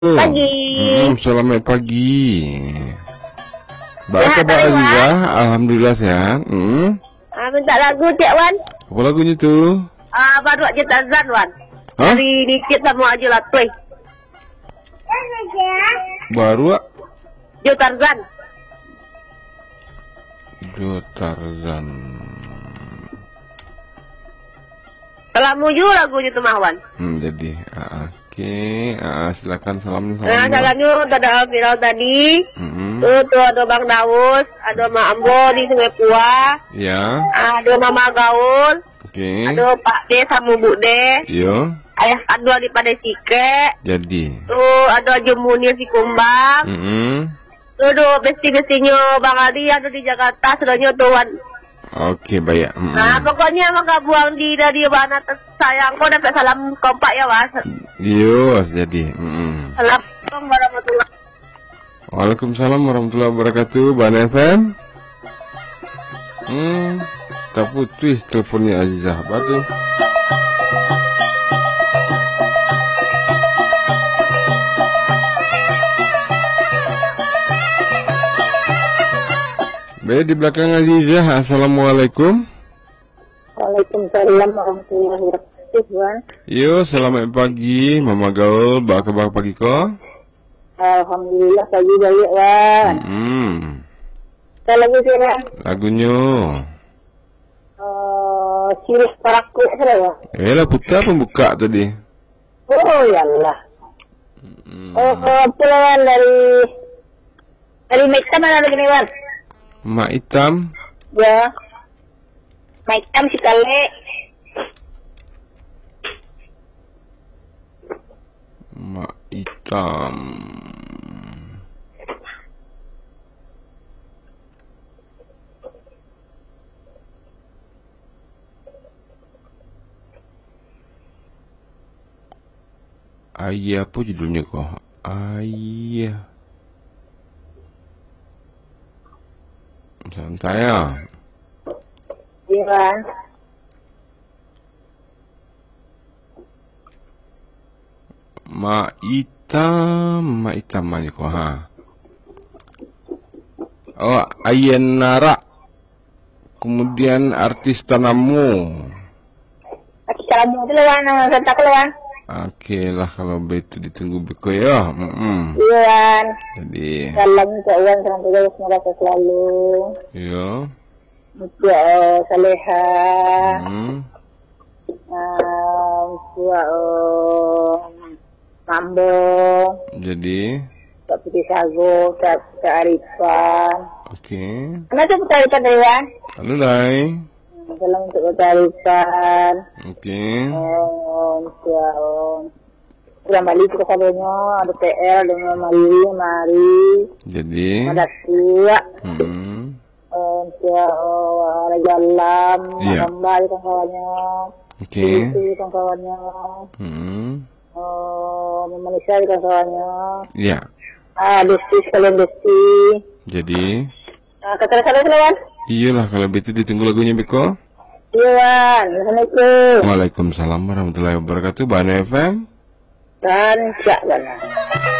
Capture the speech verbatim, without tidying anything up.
Pagi. Hmm, selamat pagi. Baik Sehat, kabar Wan? Aziza? Alhamdulillah sehat. Hmm. Ah, minta lagu Cik Wan. Apa lagunya tuh? Ah, baru aja Tarzan Wan. Hah? Dari dikit sama aja lah tuh. Baru ah? Jo Tarzan. Jo Tarzan. Salamu juga lagunya tuh Mahwan. Hmm, jadi ah, oke, ah, silakan salam Nah, salam. jalannya ada viral tadi. Hmm. Tuh, tuh ada Bang Daus, ada Mak Ambo di Sungai Pua, Ya, ada Mama Gaul, oke. ada Pak D sama Bu D, Yo, ayah kandung di Padai Sike, jadi. tuh ada Jemunir si Kumbang, Hmm. tuh tuh besti-bestinya Bang Adi ada di Jakarta, sudahnya tuh Wan. Oke, baik. Hmm. Nah, pokoknya emang gak buang di dari mana sayang kau dapat salam kompak ya, Was. Yo, jadi. Hmm. Assalamualaikum warahmatullahi. Waalaikumsalam warahmatullahi wabarakatuh. Ban F M. Hmm, tak putus teleponnya Azizah. Apa tuh? Baik, di belakang Azizah. Assalamualaikum. Waalaikumsalam warahmatullahi wabarakatuh, Wan. Yo, selamat pagi, Mama Gaul. Apa kabar pagi kau? Alhamdulillah pagi balik, Wan. Hmm, Saya lagi sini, lagunya. uh, Siris Paraku, sudah ya? Eh lah, putar pembuka tadi. Oh, ya Allah. Hmm. Oh, uh, Wan dari dari Mekah mana lagi nih, Wan? Mak hitam. Ya. Mekah si Kale. Mak hitam. Ayah apa judulnya kok? Ayah. Santai ya. Iya, Wan. Mak hitam, mak hitam mana kau ha? Oh, Ayen Nara. Kemudian artis Tanamu. Aki salamu tu lawan, santak lawan. Oke lah kalau begitu ditunggu beko ya. Mm-mm. Iya, Wan. Jadi, Salam untuk Wan, salam juga semoga sehat selalu. yo. Untuk uh, Saleha, Hmm. uh, untuk uh, Mambo, Jadi, Kak Putih Sago, Kak, Kak Arifan. oke. Mana tu Kak Arifan dari Wan? Halo Lai. Salam untuk Kak Arifan. Oke. Uh, untuk uh, Pulang Bali juga salunya, ada P L dengan Mari, Mari, Jadi, ada Tua. hmm. Untuk uh, Raja Alam, Iya. Mbak kawan-kawannya, Oke. itu kawan-kawannya, Hmm. uh, Malaysia kawan-kawannya, Ya. ah Desti sekalian Desti, Jadi, ah kata kata lawan, iyalah kalau begitu ditunggu lagunya beko. iya Wan, Assalamualaikum, Waalaikumsalam warahmatullahi wabarakatuh. Ban F M. dan cak Wan.